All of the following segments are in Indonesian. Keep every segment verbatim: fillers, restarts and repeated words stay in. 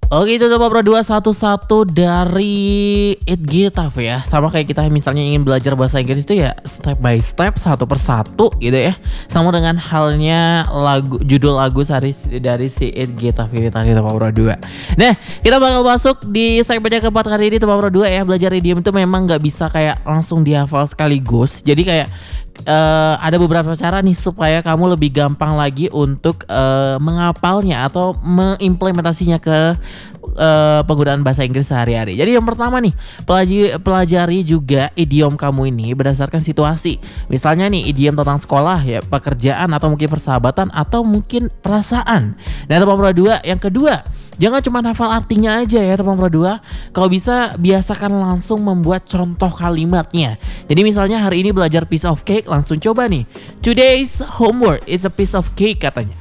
Oke, itu Teman Pro dua satu-satu dari It Gitaf ya. Sama kayak kita misalnya ingin belajar bahasa Inggris itu ya step by step, satu persatu gitu ya. Sama dengan halnya lagu judul lagu dari dari si It Gitaf ini tadi Teman Pro dua. Nah, kita bakal masuk di segmen yang keempat kali ini Teman Pro dua ya. Belajar idiom itu memang nggak bisa kayak langsung dihafal sekaligus. Jadi kayak Uh, ada beberapa cara nih supaya kamu lebih gampang lagi untuk uh, menghafalnya atau mengimplementasinya ke uh, penggunaan bahasa Inggris sehari-hari. Jadi yang pertama nih, pelajari, pelajari juga idiom kamu ini berdasarkan situasi. Misalnya nih idiom tentang sekolah ya, pekerjaan atau mungkin persahabatan atau mungkin perasaan. Nah Teman Pro dua yang kedua, jangan cuma hafal artinya aja ya Teman Pro dua. Kalau bisa biasakan langsung membuat contoh kalimatnya. Jadi misalnya hari ini belajar piece of cake, langsung coba nih. Today's homework is a piece of cake katanya.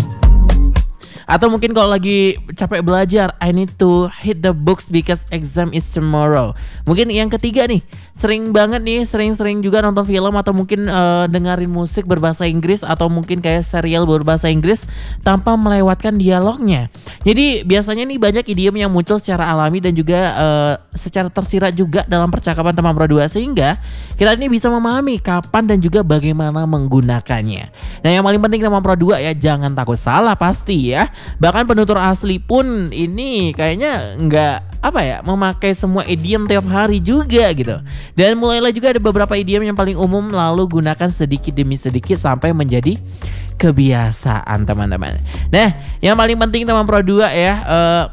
Atau mungkin kalau lagi capek belajar, I need to hit the books because exam is tomorrow. Mungkin yang ketiga nih, sering banget nih, sering-sering juga nonton film atau mungkin uh, dengerin musik berbahasa Inggris atau mungkin kayak serial berbahasa Inggris tanpa melewatkan dialognya. Jadi biasanya nih banyak idiom yang muncul secara alami dan juga uh, secara tersirat juga dalam percakapan Teman Pro dua sehingga kita ini bisa memahami kapan dan juga bagaimana menggunakannya. Nah yang paling penting Teman Pro dua ya, jangan takut salah pasti ya. Bahkan penutur asli pun ini kayaknya nggak apa ya memakai semua idiom tiap hari juga gitu. Dan mulailah juga ada beberapa idiom yang paling umum lalu gunakan sedikit demi sedikit sampai menjadi kebiasaan teman-teman. Nah yang paling penting Teman Pro dua ya, uh,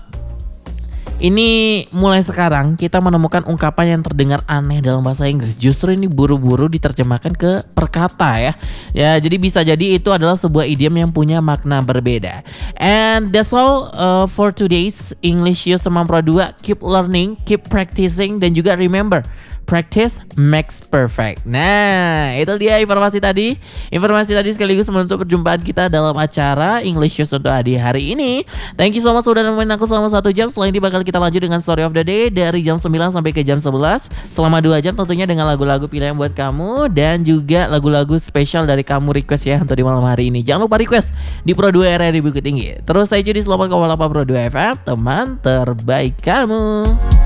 ini mulai sekarang kita menemukan ungkapan yang terdengar aneh dalam bahasa Inggris. Justru ini buru-buru diterjemahkan ke perkata ya. Ya, jadi bisa jadi itu adalah sebuah idiom yang punya makna berbeda. And that's all uh, for today's English Use Teman Pro dua. Keep learning, keep practicing dan juga remember, practice makes perfect. Nah, itu dia informasi tadi. Informasi tadi sekaligus menutup perjumpaan kita dalam acara English News untuk Adi hari ini. Thank you so much sudah nemenin aku selama satu jam. Setelah ini bakal kita lanjut dengan story of the day dari jam sembilan sampai ke jam sebelas. Selama dua jam tentunya dengan lagu-lagu pilihan buat kamu dan juga lagu-lagu spesial dari kamu request ya untuk di malam hari ini. Jangan lupa request di Pro dua R R I Bukit Tinggi. Terus stay tune di Selamat Kawan Pro dua F M, teman terbaik kamu.